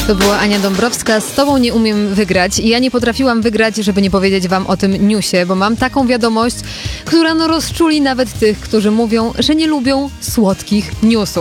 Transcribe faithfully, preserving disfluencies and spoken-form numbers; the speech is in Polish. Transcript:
To była Ania Dąbrowska, z tobą nie umiem wygrać. I ja nie potrafiłam wygrać, żeby nie powiedzieć wam o tym newsie, bo mam taką wiadomość, która no rozczuli nawet tych, którzy mówią, że nie lubią słodkich newsów.